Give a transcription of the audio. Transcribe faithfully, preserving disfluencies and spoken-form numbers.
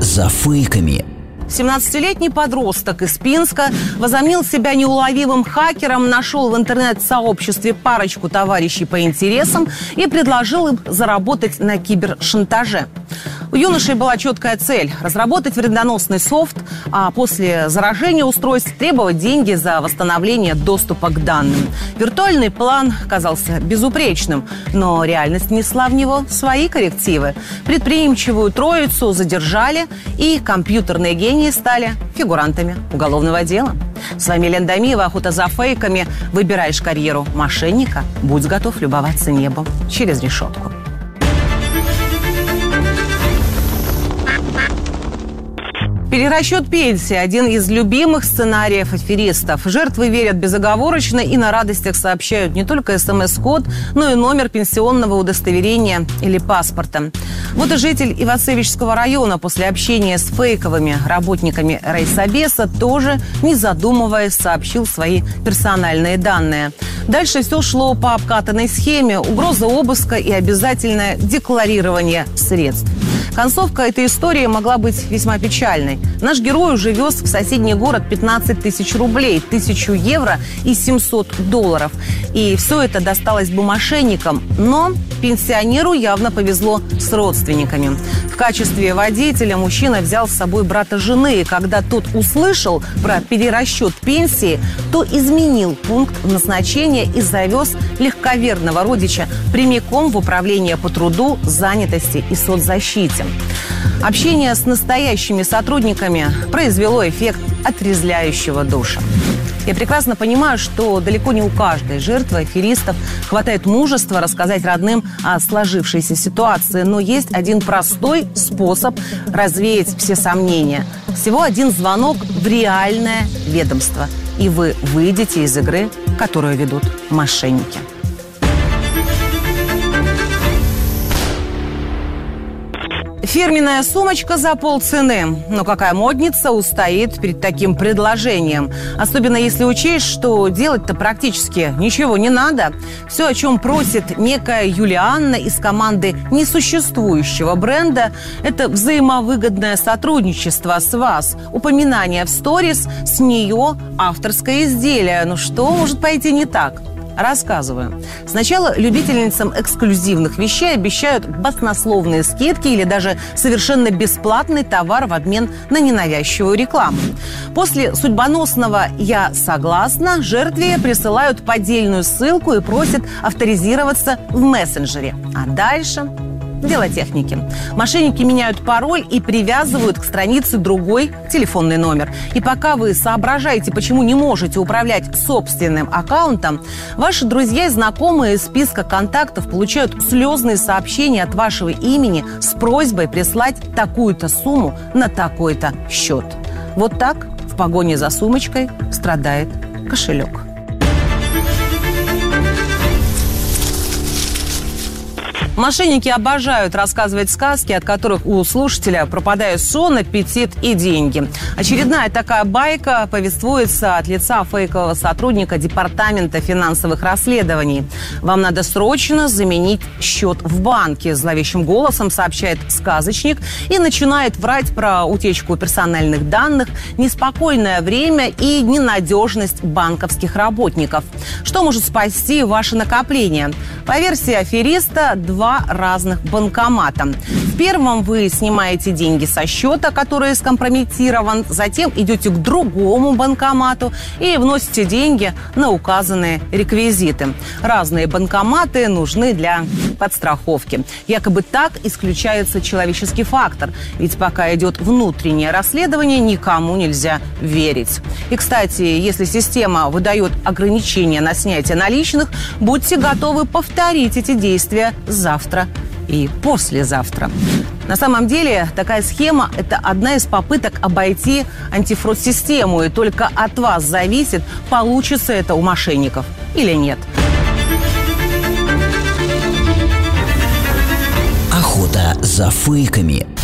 за фейками. семнадцатилетний подросток из Пинска возомнил себя неуловимым хакером, нашел в интернет-сообществе парочку товарищей по интересам и предложил им заработать на кибершантаже. У юношей была четкая цель – разработать вредоносный софт, а после заражения устройств требовать деньги за восстановление доступа к данным. Виртуальный план казался безупречным, но реальность несла в него свои коррективы. Предприимчивую троицу задержали, и компьютерные гении стали фигурантами уголовного дела. С вами Лена Домиева, «Охота за фейками». Выбираешь карьеру мошенника, будь готов любоваться небом через решетку. Перерасчет пенсии – один из любимых сценариев аферистов. Жертвы верят безоговорочно и на радостях сообщают не только смс-код, но и номер пенсионного удостоверения или паспорта. Вот и житель Ивацевичского района после общения с фейковыми работниками райсобеса тоже, не задумываясь, сообщил свои персональные данные. Дальше все шло по обкатанной схеме: угроза обыска и обязательное декларирование средств. Концовка этой истории могла быть весьма печальной. Наш герой уже вез в соседний город пятнадцать тысяч рублей, тысячу евро и семьсот долларов. И все это досталось бы мошенникам. Но пенсионеру явно повезло с родственниками. В качестве водителя мужчина взял с собой брата жены. И когда тот услышал про перерасчет пенсии, то изменил пункт назначения и завез легковерного родича прямиком в управление по труду, занятости и соцзащите. Общение с настоящими сотрудниками произвело эффект отрезвляющего душа. Я прекрасно понимаю, что далеко не у каждой жертвы аферистов хватает мужества рассказать родным о сложившейся ситуации. Но есть один простой способ развеять все сомнения. Всего один звонок в реальное ведомство, и вы выйдете из игры, которую ведут мошенники. Фирменная сумочка за полцены. Но какая модница устоит перед таким предложением? Особенно если учесть, что делать-то практически ничего не надо. Все, о чем просит некая Юлианна из команды несуществующего бренда, это взаимовыгодное сотрудничество с вас. Упоминание в сторис, с нее авторское изделие. Ну что может пойти не так? Рассказываю. Сначала любительницам эксклюзивных вещей обещают баснословные скидки или даже совершенно бесплатный товар в обмен на ненавязчивую рекламу. После судьбоносного «я согласна» жертве присылают поддельную ссылку и просят авторизироваться в мессенджере. А дальше... дело техники. Мошенники меняют пароль и привязывают к странице другой телефонный номер. И пока вы соображаете, почему не можете управлять собственным аккаунтом, ваши друзья и знакомые из списка контактов получают слезные сообщения от вашего имени с просьбой прислать такую-то сумму на такой-то счет. Вот так в погоне за сумочкой страдает кошелек. Мошенники обожают рассказывать сказки, от которых у слушателя пропадает сон, аппетит и деньги. Очередная такая байка повествуется от лица фейкового сотрудника Департамента финансовых расследований. Вам надо срочно заменить счет в банке, зловещим голосом сообщает сказочник и начинает врать про утечку персональных данных, неспокойное время и ненадежность банковских работников. Что может спасти ваше накопление? По версии афериста, два разных банкомата. В первом вы снимаете деньги со счета, который скомпрометирован, затем идете к другому банкомату и вносите деньги на указанные реквизиты. Разные банкоматы нужны для подстраховки. Якобы так исключается человеческий фактор, ведь пока идет внутреннее расследование, никому нельзя верить. И, кстати, если система выдает ограничения на снятие наличных, будьте готовы повторить эти действия завтра и послезавтра. На самом деле, такая схема – это одна из попыток обойти антифрод-систему, и только от вас зависит, получится это у мошенников или нет. Охота за фейками.